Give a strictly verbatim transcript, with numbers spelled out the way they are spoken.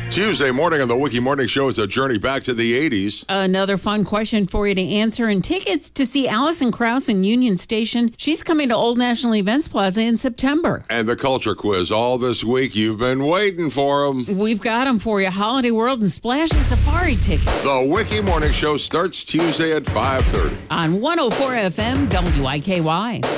Tuesday morning on the Wiki Morning Show is a journey back to the eighties. Another fun question for you to answer, and tickets to see Alison Krauss in Union Station. She's coming to Old National Events Plaza in September. And the culture quiz all this week. You've been waiting for them. We've got them for you. Holiday World and Splash and Safari tickets. The Wiki Morning Show starts Tuesday at five thirty. On one oh four F M W I K Y.